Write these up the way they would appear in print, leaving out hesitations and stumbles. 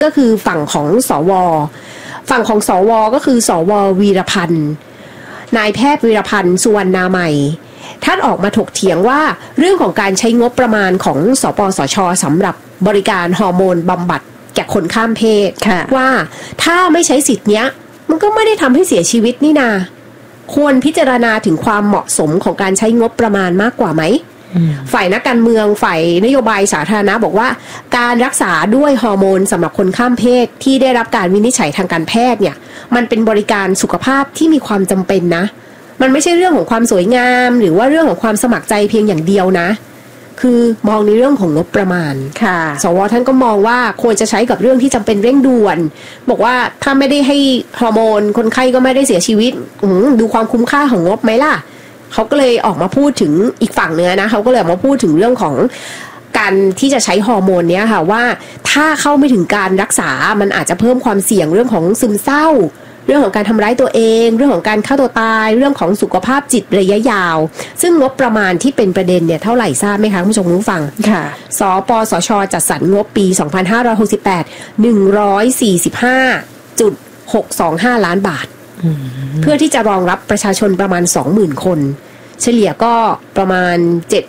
ก็คือฝั่งของสวก็คือสววีรพันธ์นายแพทย์วีรพันธ์สุวรรณามัยท่านออกมาถกเถียงว่าเรื่องของการใช้งบประมาณของสปสช.สำหรับบริการฮอร์โมนบำบัดแก่คนข้ามเพศว่าถ้าไม่ใช้สิทธิ์เนี้ยมันก็ไม่ได้ทำให้เสียชีวิตนี่นาควรพิจารณาถึงความเหมาะสมของการใช้งบประมาณมากกว่าไหมฝ่ายนักการเมืองฝ่ายนโยบายสาธารณะบอกว่าการรักษาด้วยฮอร์โมนสำหรับคนข้ามเพศที่ได้รับการวินิจฉัยทางการแพทย์เนี่ยมันเป็นบริการสุขภาพที่มีความจำเป็นนะมันไม่ใช่เรื่องของความสวยงามหรือว่าเรื่องของความสมัครใจเพียงอย่างเดียวนะคือมองในเรื่องของงบประมาณค่ะสว.ท่านก็มองว่าควรจะใช้กับเรื่องที่จำเป็นเร่งด่วนบอกว่าถ้าไม่ได้ให้ฮอร์โมนคนไข้ก็ไม่ได้เสียชีวิตดูความคุ้มค่าของงบไหมล่ะเขาก็เลยออกมาพูดถึงอีกฝั่งเนื้อนะเขาก็เลยออกมาพูดถึงเรื่องของการที่จะใช้ฮอร์โมนเนี้ยค่ะว่าถ้าเข้าไม่ถึงการรักษามันอาจจะเพิ่มความเสี่ยงเรื่องของซึมเศร้าเรื่องของการทำร้ายตัวเองเรื่องของการฆ่าตัวตายเรื่องของสุขภาพจิตระยะยาวซึ่งงบประมาณที่เป็นประเด็นเนี่ยเท่าไหร่ทราบไหมคะคุณผู้ชมผู้ฟังค่ะสปสช.จัดสรรงบปี2568 145.625 ล้านบาทเพื่อที่จะรองรับประชาชนประมาณ 20,000 คนเฉลี่ยก็ประมาณ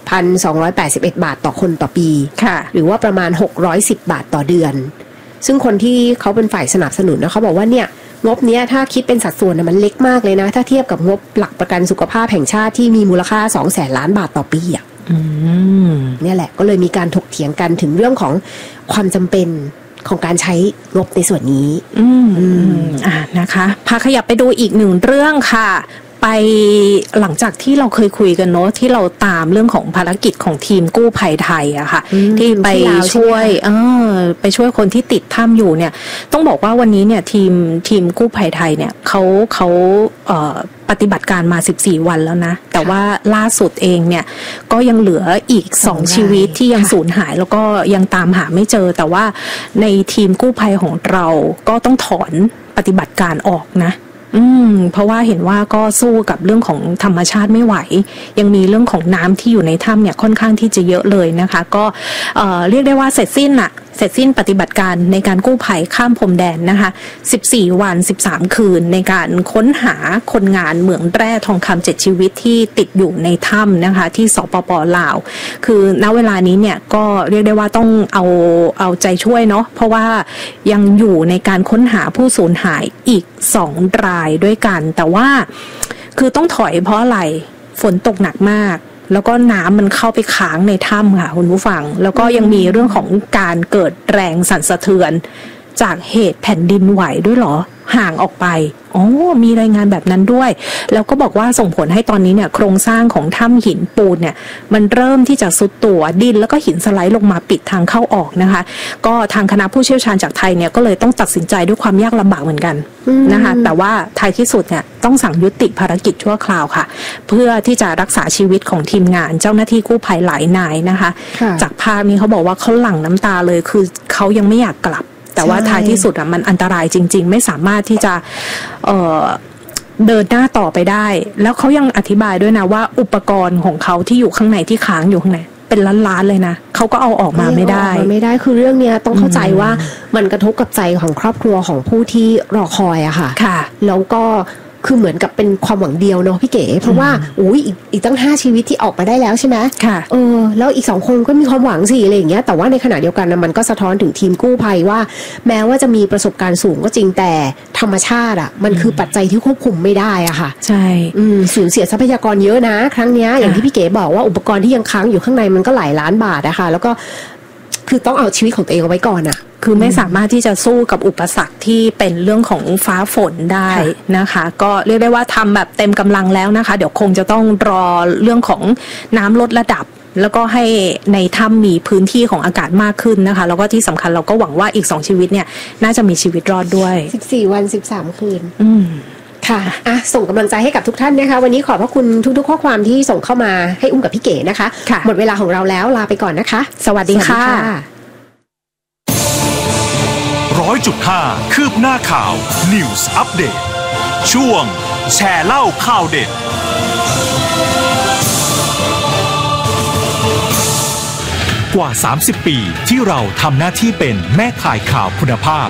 7,281 บาทต่อคนต่อปีค่ะหรือว่าประมาณ610 บาทต่อเดือนซึ่งคนที่เขาเป็นฝ่ายสนับสนุนนะเขาบอกว่าเนี่ยงบนี้ถ้าคิดเป็นสัดส่วนมันเล็กมากเลยนะถ้าเทียบกับงบหลักประกันสุขภาพแห่งชาติที่มีมูลค่า 200,000 ล้านบาทต่อปีเนี่ยแหละก็เลยมีการถกเถียงกันถึงเรื่องของความจำเป็นของการใช้งบในส่วนนี้นะคะพาขยับไปดูอีกหนึ่งเรื่องค่ะไปหลังจากที่เราเคยคุยกันเนาะที่เราตามเรื่องของภารกิจของทีมกู้ภัยไทยอะค่ะที่ไปช่วยไปช่วยคนที่ติดถ้ำอยู่เนี่ยต้องบอกว่าวันนี้เนี่ยทีมกู้ภัยไทยเนี่ยเขาปฏิบัติการมา14วันแล้วนะแต่ว่าล่าสุดเองเนี่ยก็ยังเหลืออีก2ชีวิตที่ยังสูญหายแล้วก็ยังตามหาไม่เจอแต่ว่าในทีมกู้ภัยของเราก็ต้องถอนปฏิบัติการออกนะเพราะว่าเห็นว่าก็สู้กับเรื่องของธรรมชาติไม่ไหวยังมีเรื่องของน้ำที่อยู่ในถ้ำเนี่ยค่อนข้างที่จะเยอะเลยนะคะก็เรียกได้ว่าเสร็จสิ้นปฏิบัติการในการกู้ภัยข้ามพรมแดนนะคะ14วัน13คืนในการค้นหาคนงานเหมืองแร่ทองคำ7ชีวิตที่ติดอยู่ในถ้ำนะคะที่สปป.ลาวคือณเวลานี้เนี่ยก็เรียกได้ว่าต้องเอาใจช่วยเนาะเพราะว่ายังอยู่ในการค้นหาผู้สูญหายอีก2รายด้วยกันแต่ว่าคือต้องถอยเพราะอะไรฝนตกหนักมากแล้วก็น้ำมันเข้าไปค้างในถ้ำค่ะคุณผู้ฟังแล้วก็ยังมีเรื่องของการเกิดแรงสั่นสะเทือนจากเหตุแผ่นดินไหวด้วยเหรอห่างออกไปมีรายงานแบบนั้นด้วยแล้วก็บอกว่าส่งผลให้ตอนนี้เนี่ยโครงสร้างของถ้ำหินปูนเนี่ยมันเริ่มที่จะทรุดตัวดินแล้วก็หินสไลด์ลงมาปิดทางเข้าออกนะคะก็ทางคณะผู้เชี่ยวชาญจากไทยเนี่ยก็เลยต้องตัดสินใจด้วยความยากลำบากเหมือนกันนะคะแต่ว่าท้ายที่สุดเนี่ยต้องสั่งยุติภารกิจชั่วคราวค่ะเพื่อที่จะรักษาชีวิตของทีมงานเจ้าหน้าที่กู้ภัยหลายนายนะคะจากภาพนี้เขาบอกว่าเขาหลั่งน้ำตาเลยคือเขายังไม่อยากกลับแต่ว่าท้ายที่สุดมันอันตรายจริงๆไม่สามารถที่จะเดินหน้าต่อไปได้แล้วเขายังอธิบายด้วยนะว่าอุปกรณ์ของเขาที่อยู่ข้างในที่ค้างอยู่ข้างในเป็นล้านๆเลยนะเขาก็เอาออกมาไม่ได้คือเรื่องนี้ต้องเข้าใจว่ามันกระทบกับใจของครอบครัวของผู้ที่รอคอยอะค่ะแล้วก็คือเหมือนกับเป็นความหวังเดียวเนาะพี่เก๋เพราะว่าอีกตั้ง5ชีวิตที่ออกมาได้แล้วใช่ไหมค่ะแล้วอีก2คนก็มีความหวังสิอะไรอย่างเงี้ยแต่ว่าในขณะเดียวกันนะมันก็สะท้อนถึงทีมกู้ภัยว่าแม้ว่าจะมีประสบการณ์สูงก็จริงแต่ธรรมชาติอะมันคือปัจจัยที่ควบคุมไม่ได้อะค่ะใช่สูญเสียทรัพยากรเยอะนะครั้งนี้อย่างที่พี่เก๋บอกว่าอุปกรณ์ที่ยังค้างอยู่ข้างในมันก็หลายล้านบาทนะคะแล้วก็คือต้องเอาชีวิตของตัวเองเอาไว้ก่อนอะคือไม่สามารถที่จะสู้กับอุปสรรคที่เป็นเรื่องของฟ้าฝนได้นะคะก็เรียกได้ว่าทำแบบเต็มกำลังแล้วนะคะเดี๋ยวคงจะต้องรอเรื่องของน้ำลดระดับแล้วก็ให้ในถ้ำมีพื้นที่ของอากาศมากขึ้นนะคะแล้วก็ที่สำคัญเราก็หวังว่าอีก2ชีวิตเนี่ยน่าจะมีชีวิตรอดด้วย 14วัน13คืนค่ะส่งกำลังใจให้กับทุกท่านนะคะวันนี้ขอบพระคุณทุกๆข้อความที่ส่งเข้ามาให้อุ้มกับพี่เก๋นะคะหมดเวลาของเราแล้วลาไปก่อนนะคะสวัสดีค่ะ 100.5 คืบหน้าข่าว News Update ช่วงแชร์เล่าข่าวเด็ดกว่า30 ปีที่เราทำหน้าที่เป็นแม่ข่ายข่าวคุณภาพ